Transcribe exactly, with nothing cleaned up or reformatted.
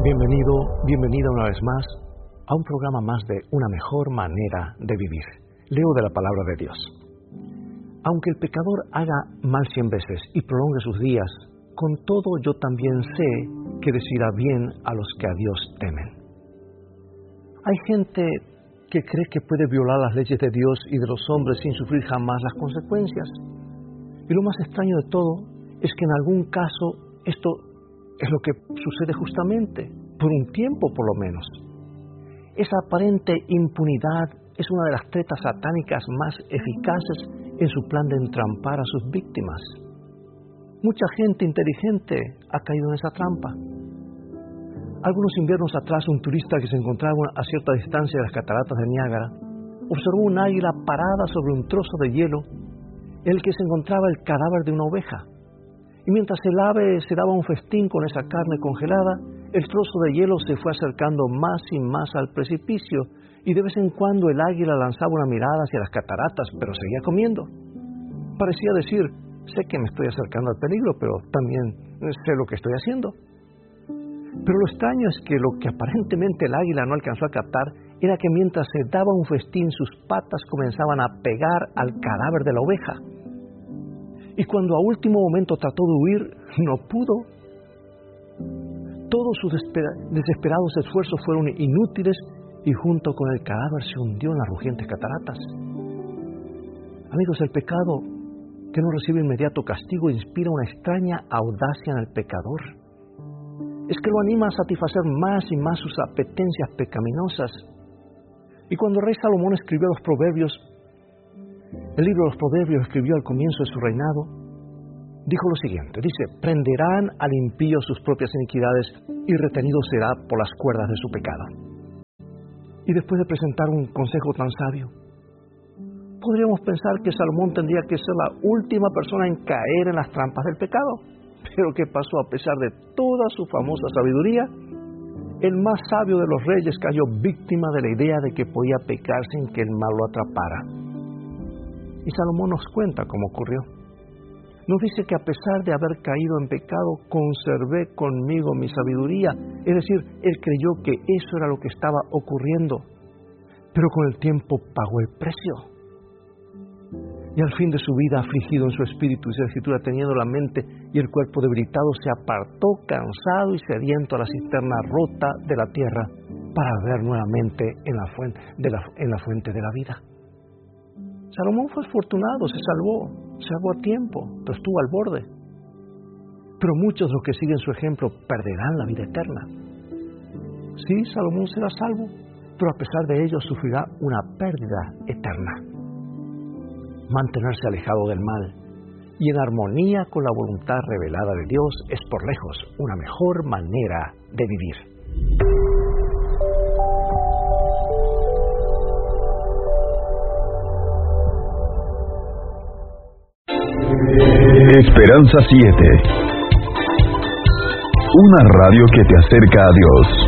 Bienvenido, bienvenida una vez más a un programa más de Una mejor manera de vivir. Leo de la palabra de Dios. Aunque el pecador haga mal cien veces y prolongue sus días, con todo yo también sé que decidirá bien a los que a Dios temen. Hay gente que cree que puede violar las leyes de Dios y de los hombres sin sufrir jamás las consecuencias. Y lo más extraño de todo es que en algún caso esto es lo que sucede justamente, por un tiempo por lo menos. Esa aparente impunidad es una de las tretas satánicas más eficaces en su plan de entrampar a sus víctimas. Mucha gente inteligente ha caído en esa trampa. Algunos inviernos atrás, un turista que se encontraba a cierta distancia de las cataratas de Niágara observó un águila parada sobre un trozo de hielo en el que se encontraba el cadáver de una oveja. Y mientras el ave se daba un festín con esa carne congelada, el trozo de hielo se fue acercando más y más al precipicio, y de vez en cuando el águila lanzaba una mirada hacia las cataratas, pero seguía comiendo. Parecía decir, sé que me estoy acercando al peligro, pero también sé lo que estoy haciendo. Pero lo extraño es que lo que aparentemente el águila no alcanzó a captar era que mientras se daba un festín, sus patas comenzaban a pegar al cadáver de la oveja. Y cuando a último momento trató de huir, no pudo. Todos sus desesperados esfuerzos fueron inútiles y junto con el cadáver se hundió en las rugientes cataratas. Amigos, el pecado que no recibe inmediato castigo inspira una extraña audacia en el pecador. Es que lo anima a satisfacer más y más sus apetencias pecaminosas. Y cuando el rey Salomón escribió los Proverbios, el libro de los Proverbios escribió al comienzo de su reinado, dijo lo siguiente, dice, prenderán al impío sus propias iniquidades y retenido será por las cuerdas de su pecado. Y después de presentar un consejo tan sabio, podríamos pensar que Salomón tendría que ser la última persona en caer en las trampas del pecado. Pero ¿qué pasó? A pesar de toda su famosa sabiduría, el más sabio de los reyes cayó víctima de la idea de que podía pecar sin que el mal lo atrapara. Y Salomón nos cuenta cómo ocurrió. Nos dice que a pesar de haber caído en pecado, conservé conmigo mi sabiduría. Es decir, él creyó que eso era lo que estaba ocurriendo. Pero con el tiempo pagó el precio. Y al fin de su vida, afligido en su espíritu, y su escritura, teniendo la mente y el cuerpo debilitado, se apartó cansado y sediento a la cisterna rota de la tierra para beber nuevamente en la fuente de la, en la fuente de la vida. Salomón fue afortunado, se salvó, se salvó a tiempo, pero estuvo al borde. Pero muchos de los que siguen su ejemplo perderán la vida eterna. Sí, Salomón será salvo, pero a pesar de ello sufrirá una pérdida eterna. Mantenerse alejado del mal y en armonía con la voluntad revelada de Dios es por lejos una mejor manera de vivir. Esperanza siete, una radio que te acerca a Dios.